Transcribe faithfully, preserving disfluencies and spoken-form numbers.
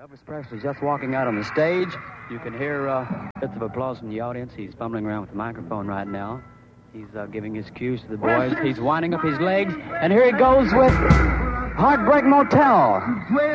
Elvis Presley just walking out on the stage. You can hear uh, bits of applause from the audience. He's fumbling around with the microphone right now. He's uh, giving his cues to the boys. He's winding up his legs. And here he goes with Heartbreak Motel.